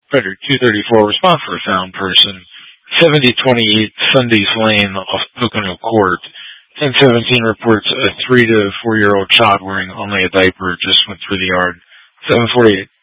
Predator 234, response for a found person. 7028 Sundays Lane off Pocono Court. 1017 reports a 3 to 4 year old child wearing only a diaper just went through the yard. 748